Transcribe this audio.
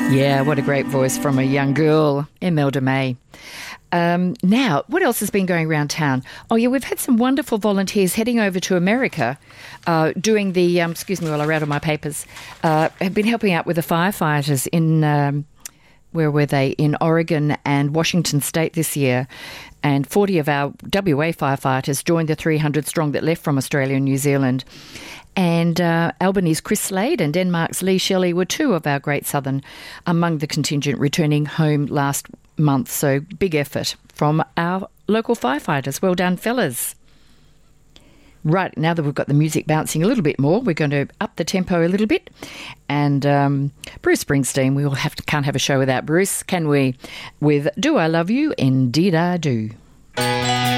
Yeah, what a great voice from a young girl, Imelda May. Now, what else has been going around town? Oh, yeah, we've had some wonderful volunteers heading over to America doing the, excuse me while I rattle my papers, have been helping out with the firefighters in, where were they, in Oregon and Washington State this year. And 40 of our WA firefighters joined the 300 strong that left from Australia and New Zealand. And Albany's Chris Slade and Denmark's Lee Shelley were two of our Great Southern among the contingent returning home last month. So big effort from our local firefighters. Well done, fellas. Right, now that we've got the music bouncing a little bit more, we're going to up the tempo a little bit. And Bruce Springsteen, we can't have a show without Bruce, can we? With Do I Love You? Indeed I Do.